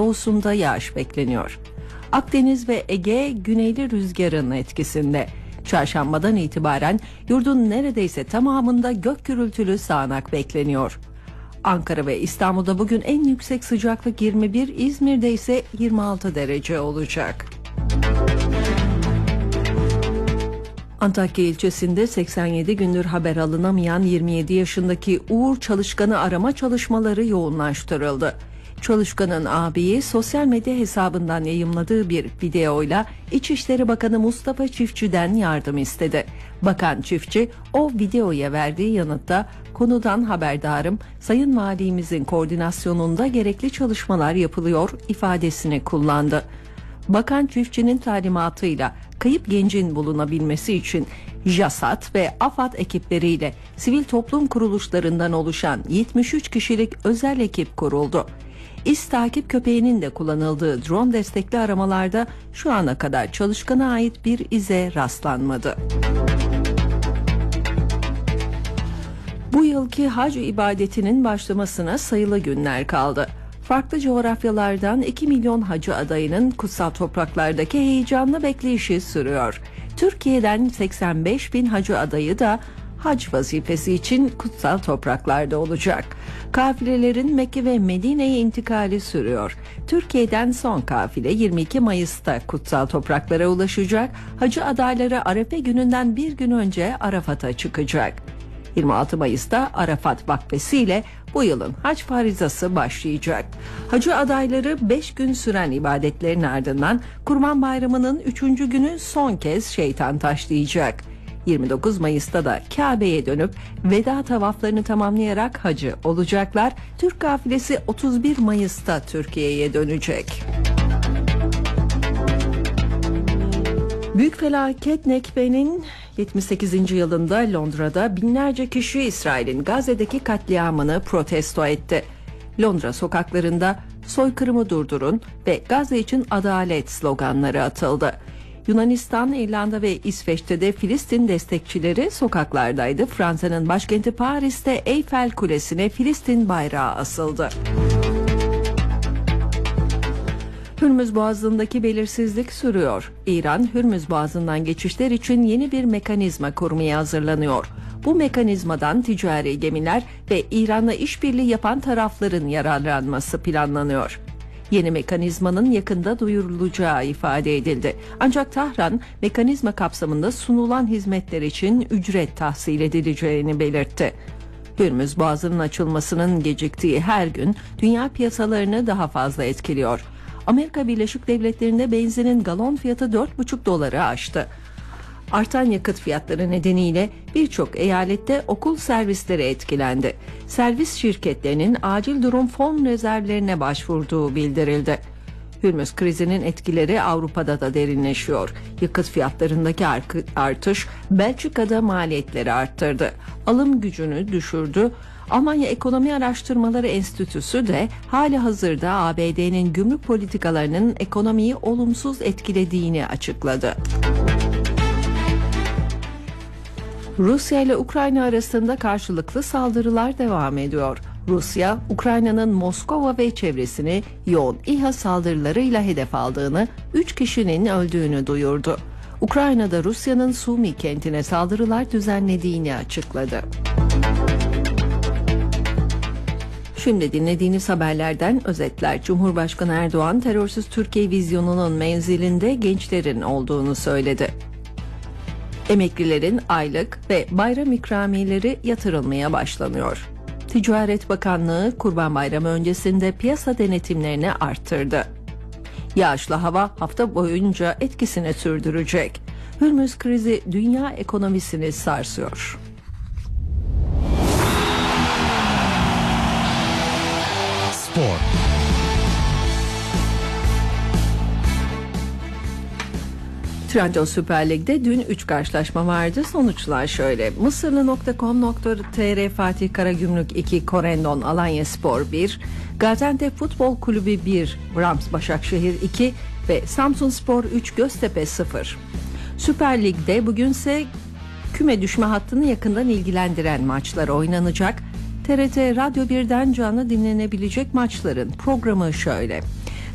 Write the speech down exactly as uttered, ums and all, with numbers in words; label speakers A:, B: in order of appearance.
A: doğusunda yağış bekleniyor. Akdeniz ve Ege güneyli rüzgarın etkisinde. Çarşambadan itibaren yurdun neredeyse tamamında gök gürültülü sağanak bekleniyor. Ankara ve İstanbul'da bugün en yüksek sıcaklık yirmi bir, İzmir'de ise yirmi altı derece olacak. Antakya ilçesinde seksen yedi gündür haber alınamayan yirmi yedi yaşındaki Uğur Çalışkan'ı arama çalışmaları yoğunlaştırıldı. Çalışkan'ın abiyi sosyal medya hesabından yayımladığı bir videoyla İçişleri Bakanı Mustafa Çiftçi'den yardım istedi. Bakan Çiftçi o videoya verdiği yanıtta konudan haberdarım, Sayın Valimizin koordinasyonunda gerekli çalışmalar yapılıyor ifadesini kullandı. Bakan Çiftçi'nin talimatıyla kayıp gencin bulunabilmesi için JASAT ve AFAD ekipleriyle sivil toplum kuruluşlarından oluşan yetmiş üç kişilik özel ekip kuruldu. İz takip köpeğinin de kullanıldığı drone destekli aramalarda şu ana kadar Çalışkan'a ait bir ize rastlanmadı. Bu yılki hac ibadetinin başlamasına sayılı günler kaldı. Farklı coğrafyalardan iki milyon hacı adayının kutsal topraklardaki heyecanlı bekleyişi sürüyor. Türkiye'den seksen beş bin hacı adayı da hac vazifesi için kutsal topraklarda olacak. Kafilelerin Mekke ve Medine'ye intikali sürüyor. Türkiye'den son kafile yirmi iki Mayıs'ta kutsal topraklara ulaşacak. Hacı adayları Arefe gününden bir gün önce Arafat'a çıkacak. yirmi altı Mayıs'ta Arafat vakfesi ile bu yılın hac farizası başlayacak. Hacı adayları beş gün süren ibadetlerin ardından Kurban Bayramı'nın üçüncü günü son kez şeytan taşlayacak. yirmi dokuz Mayıs'ta da Kabe'ye dönüp veda tavaflarını tamamlayarak hacı olacaklar. Türk kafilesi otuz bir Mayıs'ta Türkiye'ye dönecek. Büyük felaket Nekbe'nin yetmiş sekizinci yılında Londra'da binlerce kişi İsrail'in Gazze'deki katliamını protesto etti. Londra sokaklarında soykırımı durdurun ve Gazze için adalet sloganları atıldı. Yunanistan, İrlanda ve İsveç'te de Filistin destekçileri sokaklardaydı. Fransa'nın başkenti Paris'te Eyfel Kulesi'ne Filistin bayrağı asıldı. Hürmüz Boğazı'ndaki belirsizlik sürüyor. İran, Hürmüz Boğazı'ndan geçişler için yeni bir mekanizma kurmaya hazırlanıyor. Bu mekanizmadan ticari gemiler ve İran'la işbirliği yapan tarafların yararlanması planlanıyor. Yeni mekanizmanın yakında duyurulacağı ifade edildi. Ancak Tahran, mekanizma kapsamında sunulan hizmetler için ücret tahsil edileceğini belirtti. Hürmüz Boğazı'nın açılmasının geciktiği her gün dünya piyasalarını daha fazla etkiliyor. Amerika Birleşik Devletleri'nde benzinin galon fiyatı dört buçuk doları aştı. Artan yakıt fiyatları nedeniyle birçok eyalette okul servisleri etkilendi. Servis şirketlerinin acil durum fon rezervlerine başvurduğu bildirildi. Hürmüz krizinin etkileri Avrupa'da da derinleşiyor. Yakıt fiyatlarındaki artış Belçika'da maliyetleri arttırdı. Alım gücünü düşürdü. Almanya Ekonomi Araştırmaları Enstitüsü de hali hazırda A B D'nin gümrük politikalarının ekonomiyi olumsuz etkilediğini açıkladı. Rusya ile Ukrayna arasında karşılıklı saldırılar devam ediyor. Rusya, Ukrayna'nın Moskova ve çevresini yoğun İHA saldırılarıyla hedef aldığını, üç kişinin öldüğünü duyurdu. Ukrayna'da Rusya'nın Sumi kentine saldırılar düzenlediğini açıkladı. Şimdi dinlediğiniz haberlerden özetler. Cumhurbaşkanı Erdoğan, terörsüz Türkiye vizyonunun menzilinde gençlerin olduğunu söyledi. Emeklilerin aylık ve bayram ikramiyeleri yatırılmaya başlanıyor. Ticaret Bakanlığı Kurban Bayramı öncesinde piyasa denetimlerini arttırdı. Yağışlı hava hafta boyunca etkisini sürdürecek. Hürmüz krizi dünya ekonomisini sarsıyor. Spor. Trendyol Süper Lig'de dün üç karşılaşma vardı. Sonuçlar şöyle. Mısırlı nokta com nokta tr Fatih Karagümrük iki, Korendon Alanyaspor bir, Gaziantep Futbol Kulübü bir, Rams Başakşehir iki ve Samsunspor üç, Göztepe sıfır. Süper Lig'de bugünse küme düşme hattını yakından ilgilendiren maçlar oynanacak. T R T Radyo birden canlı dinlenebilecek maçların programı şöyle.